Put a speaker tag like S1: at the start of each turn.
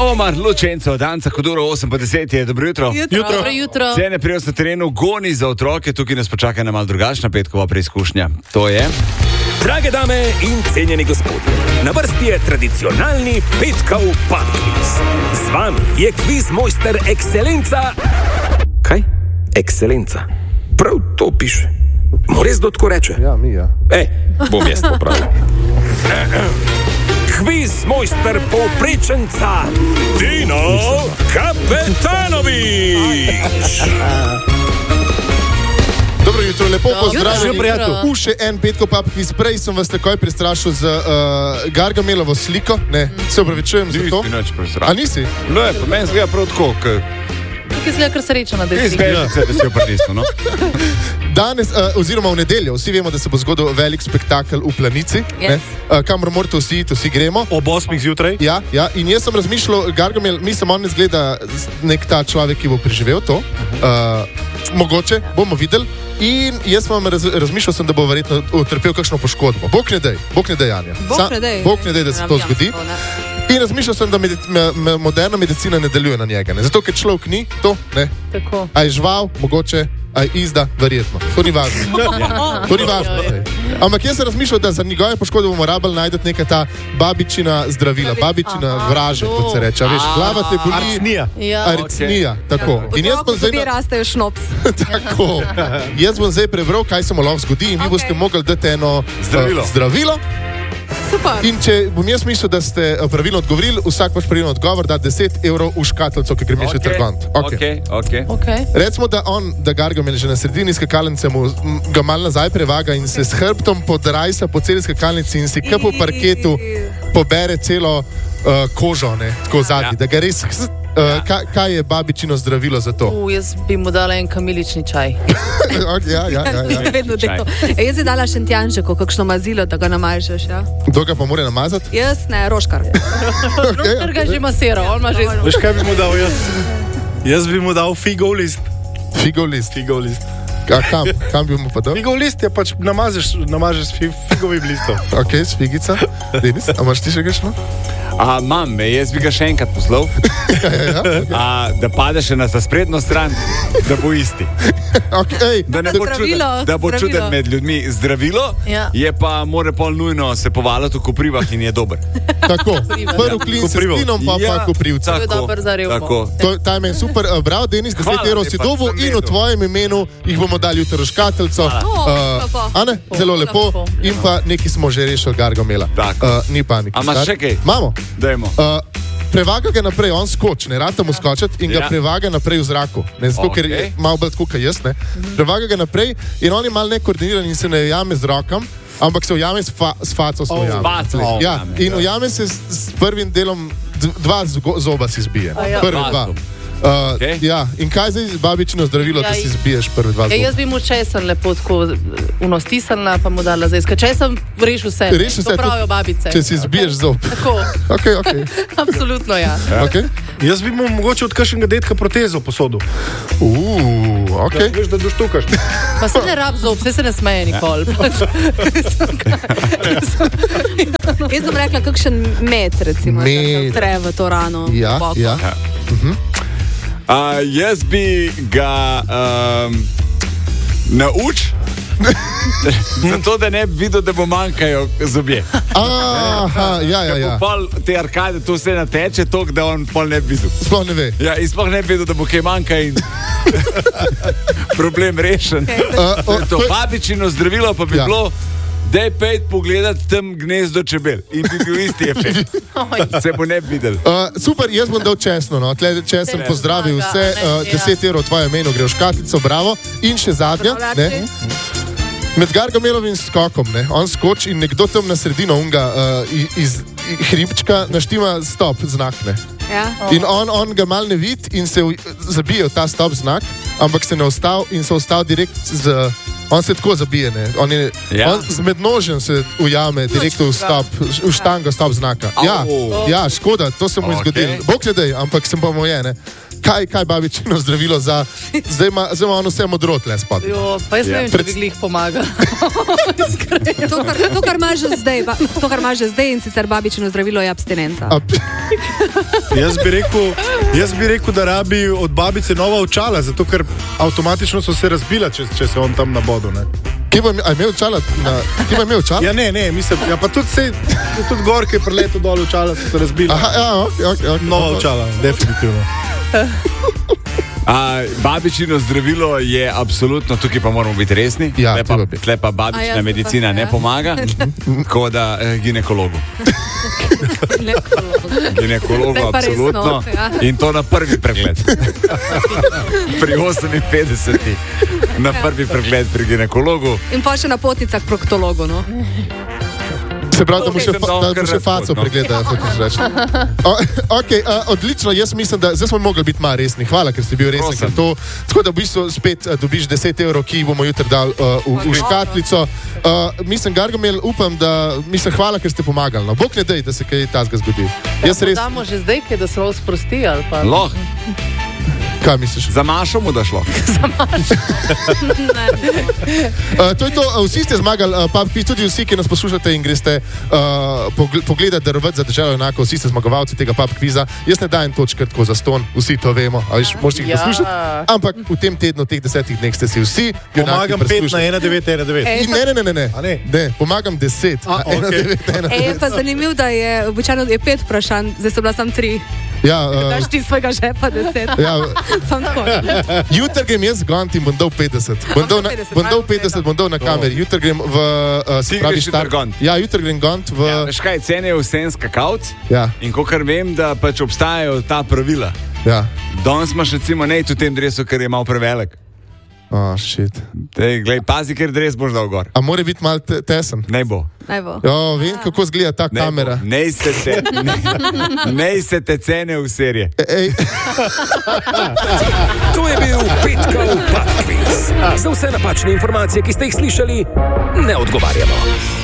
S1: Omar, Lučenco, Danca, Koduro, 8:10 je, dobro jutro.
S2: Dobro jutro.
S1: Cene prijevoz na terenu, goni za otroke, tukaj nas počaka na malo drugačna petkova preizkušnja. To je...
S3: Drage dame in cenjeni gospodje, na vrsti je tradicionalni petkov pub quiz. Z vami je kviz mojster Ekscelenca... Kaj? Ekscelenca. Prav to piše. Res da tako reče?
S4: Ja, mi ja.
S3: Bom jaz popravil. Kviz mojster povprečenca Dino Kapetanović.
S4: Dobro jutro, lepo pozdravljeni.
S2: Jutro.
S4: Še en petkov pub quiz. Prej sem vas takoj prestrašil z Gargamelovo sliko. Ne, se opravičujem za to. A nisi?
S1: Ne, pa meni zgleda prav tako,
S2: Tukaj zgleda kar sreča na desni.
S1: izvežnice, da si jo pritisnil, no?
S4: Danes, oziroma v nedeljo, vsi vemo, da se bo zgodil velik spektakel v Planici,
S2: Yes.
S4: kamor morate vsi gremo.
S5: Ob 8 zjutraj.
S4: Ja, in jaz sem razmišljal, Gargamel, mislim, on ne zgleda nek ta človek, ki bo preživel to. Mogoče, bomo videli. In jaz vam razmišljal sem, da bo verjetno utrpel kakšno poškodbo. Bog ne dej, Janja. Bog ne dej, da se to zgodi. In razmišljal sem, da moderna medicina ne deluje na njega. Ne? Zato, ker človek ni to, ne.
S2: Tako.
S4: A je žival, mogoče, a je izda, verjetno. To ni važno. To ni važno. Ampak jaz sem razmišljal, da za njegove poškodbe bomo rabili najti neka ta babičina zdravila, babičina vraže, kot se reče. A veš, glava te boli.
S5: Arcnija.
S2: Ja.
S4: Arcnija, tako. In jaz bom zdaj...
S6: rastejo šnops.
S4: Tako. Jaz bom zdaj prebral, kaj se mu lahko zgodi in vi boste mogli dati eno zdravilo.
S6: Super.
S4: In če bom jaz mislil, da ste pravilno odgovorili, vsak vaš pravilno odgovor da 10 evrov v škatlico, ki greš v trgovant.
S2: Okay.
S4: Recimo, da Gargamel že na sredini skakalnice mu ga malo nazaj prevaga in se s hrbtom podrajsa po celi skakalnici in si kar po parketu pobere celo kožo, ne, tako zadnji, da ga res... Kaj je babičino zdravilo za to?
S2: Jaz bi mu dala en kamilični čaj.
S4: Ja.
S6: Vedno to. Jaz bi dala šentjanžeko, kakšno mazilo, da ga namažeš. Ja?
S4: Kdo ga pa mora namazati?
S6: Jaz ne, roškar.
S2: Roškar ga že masira, on ima že...
S5: Veš, kaj bi mu dal jaz? Jaz bi mu dal figov list.
S4: Figov list. A kam bi mu pa dal?
S5: Figov list je pač namažeš s figovim listom.
S4: Ok, s figica. Denis, a imaš ti še kakšno?
S1: Mam, jaz bi ga še enkrat poslal, da pade še na sprednjo stran, da bo isti. Da bo čuden med ljudmi. Zdravilo je pa mora pol nujno se povaliti v koprivah in je dober.
S4: Tako, prvi klin s klinom pa koprivca.
S2: To je dober za revmo.
S4: Ta je meni super. Bravo, Denis, 10 evrov si dobil in v tvojem imenu jih bomo dali v škatlico. Ane, zelo lepo. In pa nekaj smo že rešili Gargamela. Ni panike.
S1: A imaš še kaj?
S4: Imamo.
S1: Dajmo.
S4: Prevaga ga naprej, on skoči, ne rata mu skočiti in ga prevaga naprej v zraku. Ne, zato, ker je malo bolj tako, kot jaz, ne. Prevaga ga naprej in on je malo nekoordiniran in se ne ujame z rokam, ampak se ujame s faco. Ja, in ujame se s prvim delom, 2 zoba si zbije. Prvi 2. Ja, in kaj zdaj babičino zdravilo, da si zbiješ prvi 2 zoba?
S2: Jaz bi mu česen lepo tako stisnila, pa mu dala zajska. Česen reši vse. To pravijo babice.
S4: Če si zbiješ zob.
S2: Tako.
S4: Ok.
S2: Absolutno, ja.
S5: Jaz bi mu mogoče od kakšnega detka protezo posodil.
S4: Ok.
S5: Veš, da doštukaš.
S2: Pa se ne rab zob, se ne smeje nikoli.
S6: Jaz bom rekla, kakšen met, recimo, da treba to rano.
S4: Ja.
S1: Jaz bi ga naučil, zato da ne bi videl, da bo manjkajo zobje.
S4: Ja.
S1: Pol te arkade to vse nateče, toliko, da on pol ne bi videl.
S4: Sploh ne ve.
S1: Ja, in sploh ne bi videl, da bo kaj manjka in problem rešen. To babičino zdravilo pa bi bilo, daj pejt pogledati tam gnezdo čebel in bi bil isti efekt. Se bo ne videl.
S4: Super, jaz bom dal čestno, no. Če sem pozdravil vse, 10 evrov tvoje imeno gre v škatlico, bravo. In še zadnja, ne. Med Gargamelovim skokom, ne, on skoči in nekdo tam na sredino unga iz hribčka naštima stop znak, ne.
S6: Ja.
S4: In on ga mal ne vidi in se zabije v ta stop znak, ampak se ne ostal in se ostal direkt z... On se tako zabije, ne. On z mednožjem se ujame direkt v štango stop znaka. Ja, škoda, to se mu je zgodilo. Bog ne dej, ampak sem pa moje, ne. kaj babičino zdravilo za... Zdaj ima on vse modro tle spod.
S2: Jo, pa jaz ne vem, če bi glih pomagal.
S6: To, kar imaš že zdaj in sicer babičino zdravilo je abstinenca.
S5: Jaz bi rekel, da rabi od babice nova očala, zato ker avtomatično so se razbila, če se on tam nabodo, ne.
S4: Kje bo imel očala?
S5: Ja, ne, mislim, ja pa tudi gor, ki je preleto dol očala, so se razbila.
S4: Aha, ja, ok.
S5: Nova očala, definitivno.
S1: Babičino zdravilo je absolutno, tukaj pa moramo biti resni,
S4: ja,
S1: tle pa babičina medicina ne pomaga, kot da ginekologu. Ginekologu absolutno in to na prvi pregled. Pri 58. Na prvi pregled pri ginekologu.
S6: In pa še na potnicah k proktologu, no.
S4: Se pravi, da mu še faco pregledajo, hočeš reči. Ok, odlično, jaz mislim, da zdaj smo mogli biti malo resni. Hvala, ker ste bil resni. Tako da v bistvu spet dobiš 10 evrov, ki jih bomo jutri dali v škatlico. Mislim, Gargamel, upam, da... Mislim, hvala, ker ste pomagali. No. Bog ne dej, da se kaj tazga zgodi.
S2: Damo že zdaj, kaj da se lahko sprosti, ali pa...
S4: Kaj misliš?
S1: Za Mašo mu da šlo.
S4: To je to, vsi ste zmagali, pa tudi vsi, ki nas poslušate in greste pogledati Darovati za državo enako, vsi ste zmagovalci tega pub kviza. Jaz ne dajem točke tako za ston, vsi to vemo, ali možete jih poslušati, ampak v tem tednu, teh 10 dneh ste si vsi
S5: pomagam 5 na 1919.
S4: Ne, pomagam 10 na 1919.
S6: Pa zanimiv, da je običajno 5 vprašanj, zdaj so bila sam 3.
S4: Ja,
S6: daš ti svojega žepa 10.
S4: Ja, jutri grem jaz gant in bom dal 50. Bom dal na kameri. Jutri grem v Ja, jutri grem gant v...
S1: Veš kaj, cene je vsem skakavc in kakor vem, da pač obstajajo ta pravila. Danes imaš recimo ne v tem dresu, ker je malo prevelik.
S4: Shit.
S1: Glej, pazi, ker dres boš dal gor.
S4: A mora biti malo tesen?
S1: Ne bo.
S4: Vem, kako zgleda ta kamera.
S1: Nej se te cene v serije.
S3: To je bil Petkov Pub Quiz. Za vse napačne informacije, ki ste jih slišali, ne odgovarjamo.